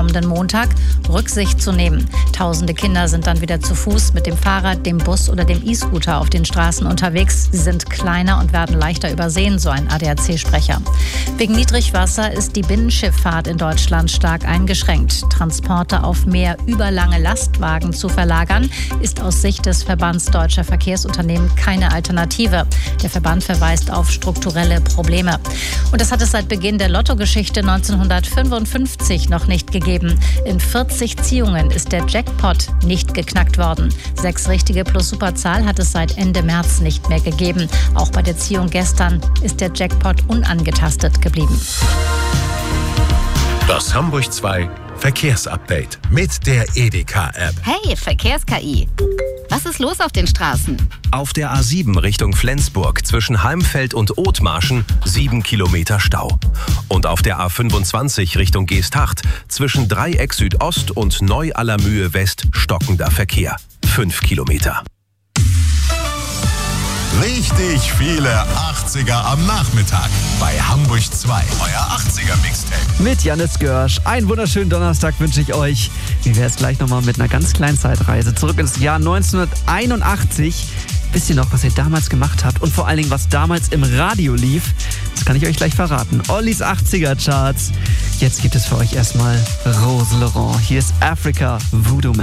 kommenden Montag, Rücksicht zu nehmen. Tausende Kinder sind dann wieder zu Fuß, mit dem Fahrrad, dem Bus oder dem E-Scooter auf den Straßen unterwegs. Sie sind kleiner und werden leichter übersehen, so ein ADAC-Sprecher. Wegen Niedrigwasser ist die Binnenschifffahrt in Deutschland stark eingeschränkt. Transporte auf Meer über lange Lastwagen zu verlagern, ist aus Sicht des Verbands Deutscher Verkehrsunternehmen keine Alternative. Der Verband verweist auf strukturelle Probleme. Und das hat es seit Beginn der Lottogeschichte 1955 noch nicht gegeben. In 40 Ziehungen ist der Jackpot nicht geknackt worden. 6 richtige plus Superzahl hat es seit Ende März nicht mehr gegeben. Auch bei der Ziehung gestern ist der Jackpot unangetastet geblieben. Das Hamburg 2 Verkehrsupdate mit der Edeka-App. Hey, Verkehrs-KI. Was ist los auf den Straßen? Auf der A7 Richtung Flensburg zwischen Heimfeld und Othmarschen 7 Kilometer Stau. Und auf der A25 Richtung Geesthacht zwischen Dreieck Südost und Neu-Allermühe West stockender Verkehr 5 Kilometer. Richtig viele 80er am Nachmittag bei Hamburg 2. Euer 80er Mixtape. Mit Jannis Görsch. Einen wunderschönen Donnerstag wünsche ich euch. Wie wäre es gleich nochmal mit einer ganz kleinen Zeitreise zurück ins Jahr 1981. Wisst ihr noch, was ihr damals gemacht habt und vor allen Dingen, was damals im Radio lief? Das kann ich euch gleich verraten. Ollis 80er Charts. Jetzt gibt es für euch erstmal Rose Laurent. Hier ist Africa Voodoo Man.